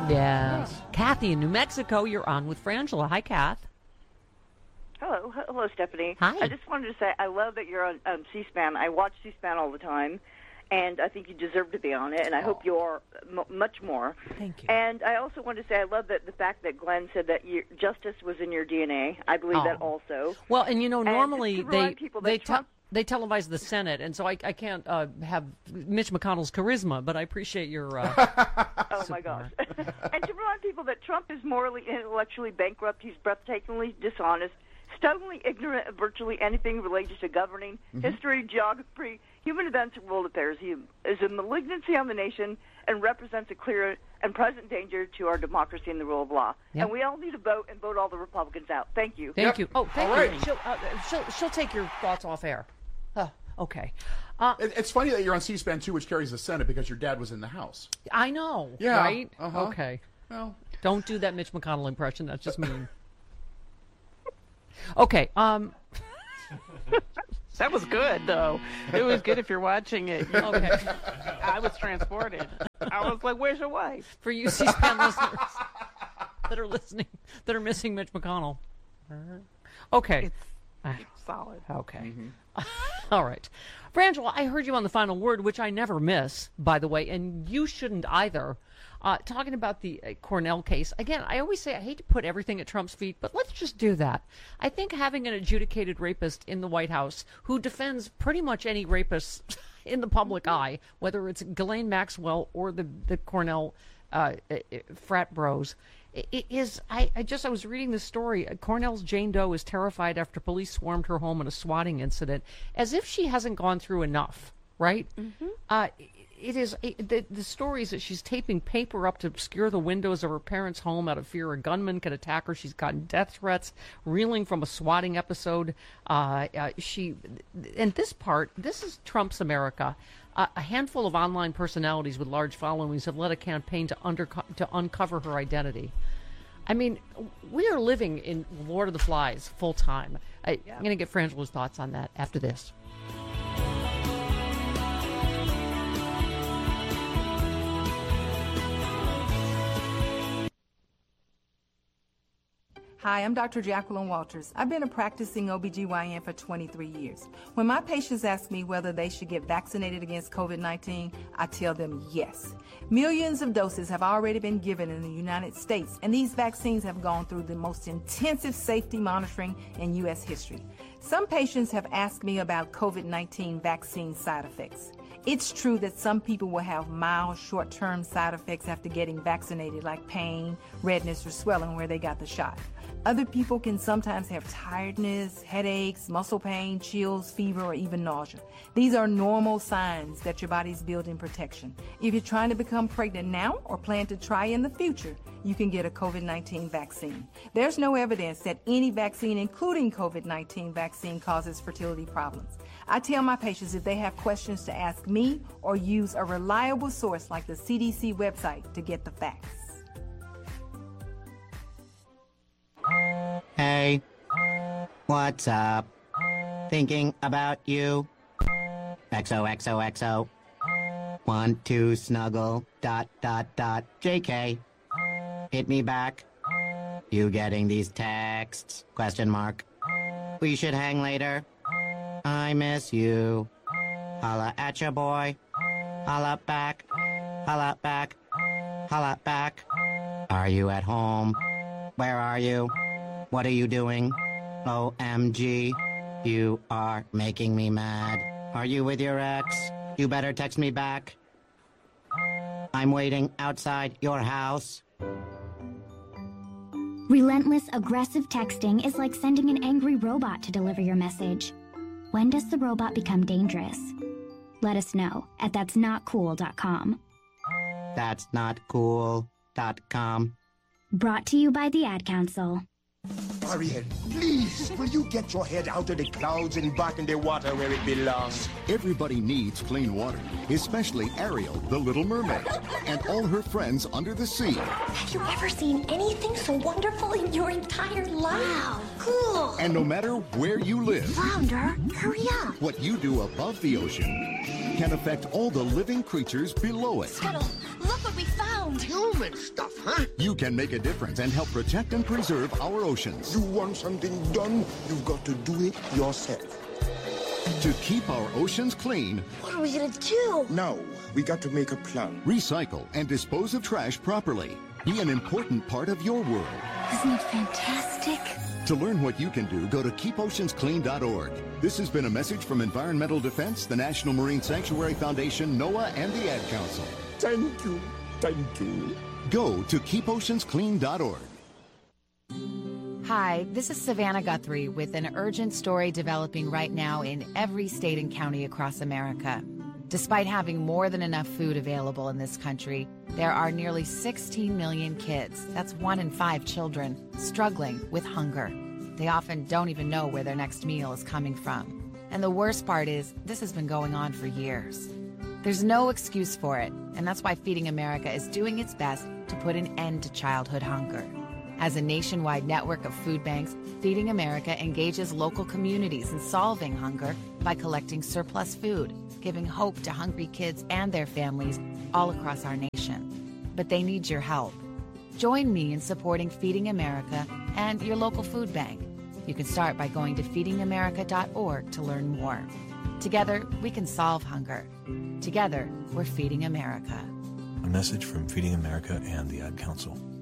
Yes. Kathy in New Mexico, you're on with Frangela. Hi, Kath. Hello, Stephanie. Hi. I just wanted to say I love that you're on C-SPAN. I watch C-SPAN all the time, and I think you deserve to be on it, and I hope you are much more. Thank you. And I also wanted to say I love the fact that Glenn said that justice was in your DNA. I believe that also. Well, and normally they televise the Senate, and so I can't have Mitch McConnell's charisma, but I appreciate your oh, my gosh. And to remind people that Trump is morally and intellectually bankrupt, he's breathtakingly dishonest, stubbornly ignorant of virtually anything related to governing, history, geography, human events, and world affairs. He is a malignancy on the nation and represents a clear and present danger to our democracy and the rule of law. Yep. And we all need to vote and vote all the Republicans out. Thank you. Thank you. Oh, thank All you. She'll take your thoughts off air. Okay. It's funny that you're on C-SPAN, too, which carries the Senate, because your dad was in the House. I know, Yeah. right? Uh-huh. Okay. Well, don't do that Mitch McConnell impression. That's just mean. Okay. That was good, though. It was good if you're watching it. Okay. I was transported. I was like, where's your wife? For you C-SPAN listeners that are listening, that are missing Mitch McConnell. Okay. It's solid. Okay. All right. Frangela, I heard you on the final word, which I never miss, by the way, and you shouldn't either. Talking about the Cornell case, again, I always say I hate to put everything at Trump's feet, but let's just do that. I think having an adjudicated rapist in the White House who defends pretty much any rapist in the public eye, whether it's Ghislaine Maxwell or the Cornell frat bros, it is. I was reading this story. Cornell's Jane Doe is terrified after police swarmed her home in a swatting incident, as if she hasn't gone through enough, right? It is the stories that she's taping paper up to obscure the windows of her parents' home out of fear a gunman could attack her. She's gotten death threats, reeling from a swatting episode. And this is Trump's America. A handful of online personalities with large followings have led a campaign to uncover her identity. I mean, we are living in Lord of the Flies full time. I'm going to get Frangela's thoughts on that after this. Hi, I'm Dr. Jacqueline Walters. I've been a practicing OBGYN for 23 years. When my patients ask me whether they should get vaccinated against COVID-19, I tell them yes. Millions of doses have already been given in the United States, and these vaccines have gone through the most intensive safety monitoring in U.S. history. Some patients have asked me about COVID-19 vaccine side effects. It's true that some people will have mild short-term side effects after getting vaccinated, like pain, redness, or swelling where they got the shot. Other people can sometimes have tiredness, headaches, muscle pain, chills, fever, or even nausea. These are normal signs that your body's building protection. If you're trying to become pregnant now or plan to try in the future, you can get a COVID-19 vaccine. There's no evidence that any vaccine, including COVID-19 vaccine, causes fertility problems. I tell my patients if they have questions to ask me or use a reliable source like the CDC website to get the facts. Hey, what's up? Thinking about you. XOXOXO. Want to snuggle. ... JK. Hit me back. You getting these texts? ? We should hang later. I miss you. Holla at ya, boy. Holla back. Holla back. Holla back. Are you at home? Where are you? What are you doing? OMG. You are making me mad. Are you with your ex? You better text me back. I'm waiting outside your house. Relentless, aggressive texting is like sending an angry robot to deliver your message. When does the robot become dangerous? Let us know at that'snotcool.com. That'snotcool.com. Brought to you by the Ad Council. Ariel, please, will you get your head out of the clouds and back in the water where it belongs? Everybody needs clean water, especially Ariel, the Little Mermaid, and all her friends under the sea. Have you ever seen anything so wonderful in your entire life? Wow, cool. And no matter where you live, Flounder, hurry up. What you do above the ocean can affect all the living creatures below it. Scuttle, look what we found. You human stuff, huh? You can make a difference and help protect and preserve our oceans. You want something done, you've got to do it yourself. To keep our oceans clean, What are we gonna do? Now, we got to make a plan. recycle and dispose of trash properly. Be an important part of your world. Isn't it fantastic? To learn what you can do, go to keepoceansclean.org. This has been a message from Environmental Defense, the National Marine Sanctuary Foundation, NOAA, and the Ad Council. Thank you. Thank you. Go to keepoceansclean.org. Hi, this is Savannah Guthrie with an urgent story developing right now in every state and county across America. Despite having more than enough food available in this country, there are nearly 16 million kids, that's 1 in 5 children, struggling with hunger. They often don't even know where their next meal is coming from. And the worst part is, this has been going on for years. There's no excuse for it, and that's why Feeding America is doing its best to put an end to childhood hunger. As a nationwide network of food banks, Feeding America engages local communities in solving hunger by collecting surplus food, giving hope to hungry kids and their families all across our nation. But they need your help. Join me in supporting Feeding America and your local food bank. You can start by going to feedingamerica.org to learn more. Together, we can solve hunger. Together, we're Feeding America. A message from Feeding America and the Ad Council.